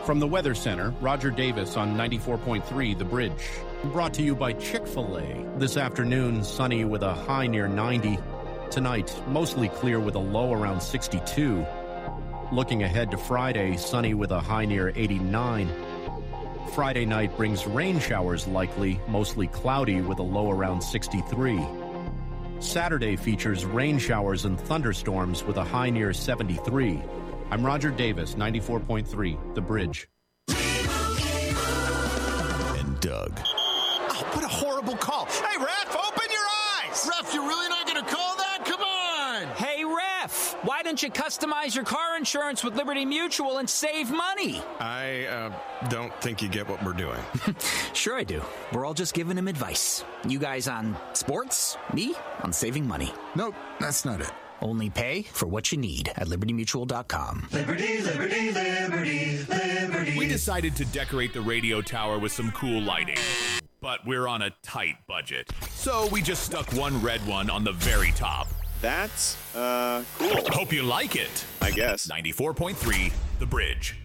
From the Weather Center, Roger Davis on 94.3 The Bridge. Brought to you by Chick-fil-A. This afternoon, sunny with a high near 90. Tonight, mostly clear with a low around 62. Looking ahead to Friday, sunny with a high near 89. Friday night brings rain showers likely, mostly cloudy with a low around 63. Saturday features rain showers and thunderstorms with a high near 73. I'm Roger Davis, 94.3 The Bridge. And Doug. Oh, what a horrible call. Hey, ref, open your eyes. Ref, you're really not going to call that? Come on. Hey, ref, why don't you customize your car insurance with Liberty Mutual and save money? I don't think you get what we're doing. Sure I do. We're all just giving him advice. You guys on sports, me on saving money. Nope, that's not it. Only pay for what you need at libertymutual.com. Liberty, liberty, liberty, liberty. We decided to decorate the radio tower with some cool lighting, but we're on a tight budget. So we just stuck one red one on the very top. That's, cool. Hope you like it. I guess. 94.3 The Bridge.